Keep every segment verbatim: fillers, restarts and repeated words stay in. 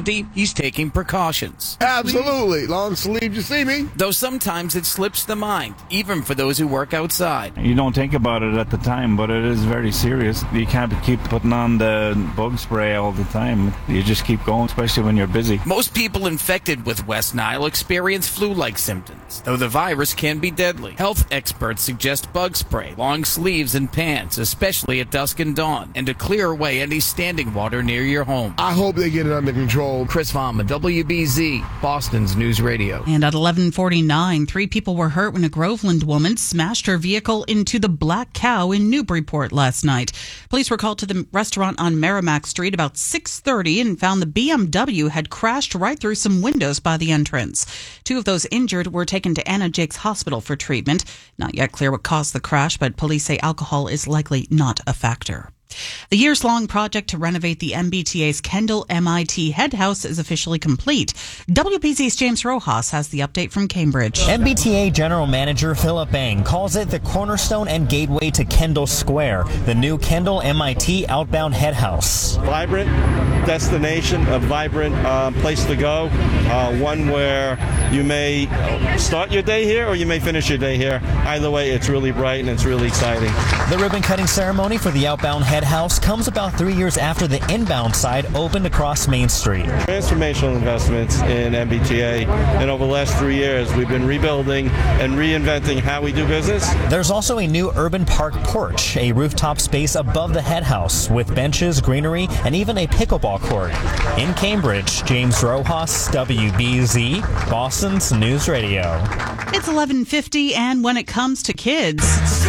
uncertainty, he's taking precautions. Absolutely. Long sleeve, you see me. Though sometimes it slips the mind, even for those who work outside. You don't think about it at the time, but it is very serious. You can't keep putting on the bug spray all the time. You just keep going, especially when you're busy. Most people infected with West Nile experience flu-like symptoms, though the virus can be deadly. Health experts suggest bug spray, long sleeves, and pants, especially at dusk and dawn, and to clear away any standing water near your home. I hope they get it under control. Chris Vama, W B Z, Boston's News Radio. And at eleven forty-nine, three people were hurt when a Groveland woman smashed her vehicle into the Black Cow in Newburyport last night. Police were called to the restaurant on Merrimack Street about six thirty and found the B M W had crashed right through some windows by the entrance. Two of those injured were taken to Anna Jakes Hospital for treatment. Not yet clear what caused the crash, but police say alcohol is likely not a factor. The years-long project to renovate the M B T A's Kendall M I T Head House is officially complete. W B Z's James Rojas has the update from Cambridge. M B T A General Manager Philip Bang calls it the cornerstone and gateway to Kendall Square, the new Kendall M I T outbound head house. Vibrant destination, a vibrant uh, place to go, uh, one where you may start your day here or you may finish your day here. Either way, it's really bright and it's really exciting. The ribbon-cutting ceremony for the outbound head house comes about three years after the inbound side opened across Main Street. Transformational investments in M B T A, and over the last three years, we've been rebuilding and reinventing how we do business. There's also a new urban park porch, a rooftop space above the head house with benches, greenery, and even a pickleball court. In Cambridge, James Rojas, W B Z, Boston's News Radio. It's eleven fifty, and when it comes to kids,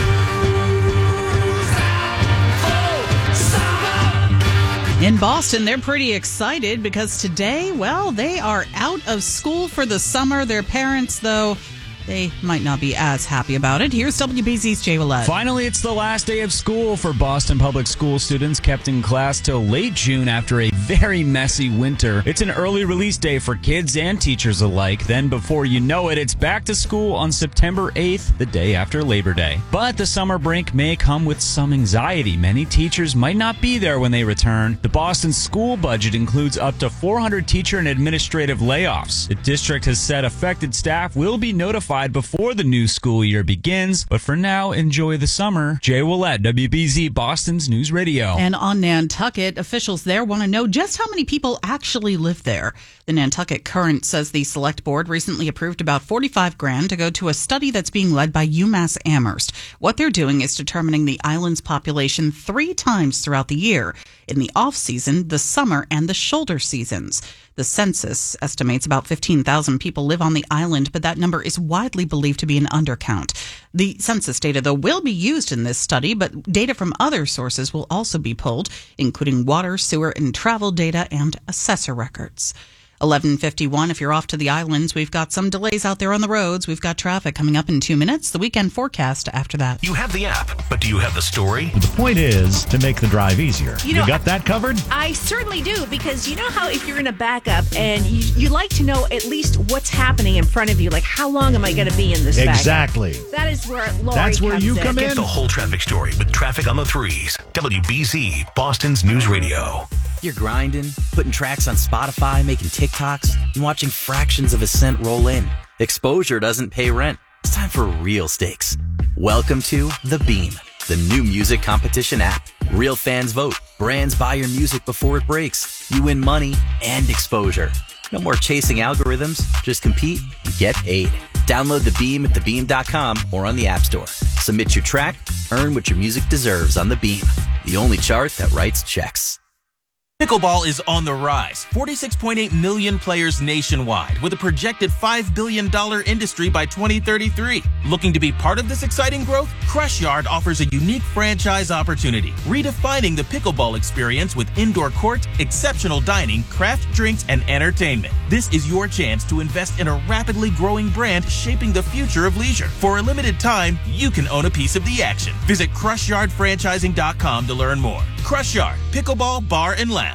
in Boston, they're pretty excited because today, well, they are out of school for the summer. Their parents, though, they might not be as happy about it. Here's W B Z's Jay Willett. Finally, it's the last day of school for Boston Public School students, kept in class till late June after a very messy winter. It's an early release day for kids and teachers alike. Then, before you know it, it's back to school on September eighth, the day after Labor Day. But the summer break may come with some anxiety. Many teachers might not be there when they return. The Boston school budget includes up to four hundred teacher and administrative layoffs. The district has said affected staff will be notified before the new school year begins, but for now, enjoy the summer. Jay Willett, W B Z, Boston's News Radio. And on Nantucket, officials there want to know just how many people actually live there. The Nantucket Current says the select board recently approved about forty-five grand to go to a study that's being led by UMass Amherst. What they're doing is determining the island's population three times throughout the year, in the off-season, the summer, and the shoulder seasons. The census estimates about fifteen thousand people live on the island, but that number is widely believed to be an undercount. The census data, though, will be used in this study, but data from other sources will also be pulled, including water, sewer, and travel data and assessor records. eleven fifty-one, if you're off to the islands, we've got some delays out there on the roads. We've got traffic coming up in two minutes. The weekend forecast after that. You have the app, but do you have the story? The point is to make the drive easier. You, know, you got that covered? I certainly do, because you know how if you're in a backup and you, you like to know at least what's happening in front of you, like how long am I going to be in this Exactly. backup? That is where Lori That's where comes you in. come in. Get the whole traffic story with Traffic on the Threes. W B Z, Boston's News Radio. You're grinding, putting tracks on Spotify, making TikToks, and watching fractions of a cent roll in. Exposure doesn't pay rent. It's time for real stakes. Welcome to The Beam, the new music competition app. Real fans vote. Brands buy your music before it breaks. You win money and exposure. No more chasing algorithms. Just compete and get paid. Download The Beam at the beam dot com or on the App Store. Submit your track. Earn what your music deserves on The Beam, the only chart that writes checks. Pickleball is on the rise. forty-six point eight million players nationwide, with a projected five billion dollars industry by twenty thirty-three. Looking to be part of this exciting growth? Crush Yard offers a unique franchise opportunity, redefining the pickleball experience with indoor court, exceptional dining, craft drinks, and entertainment. This is your chance to invest in a rapidly growing brand shaping the future of leisure. For a limited time, you can own a piece of the action. Visit crush yard franchising dot com to learn more. Crush Yard, Pickleball Bar and Lounge.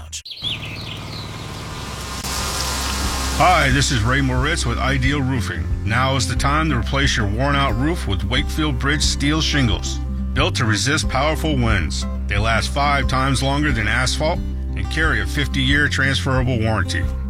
Hi, this is Ray Moritz with Ideal Roofing. Now is the time to replace your worn-out roof with Wakefield Bridge steel shingles. Built to resist powerful winds, they last five times longer than asphalt and carry a fifty-year transferable warranty.